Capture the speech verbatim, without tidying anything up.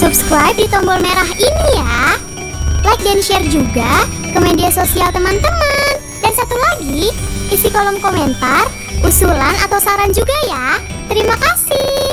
subscribe di tombol merah ini ya. Like dan share juga ke media sosial teman-teman. Dan satu lagi, isi kolom komentar usulan atau saran juga ya. Terima kasih.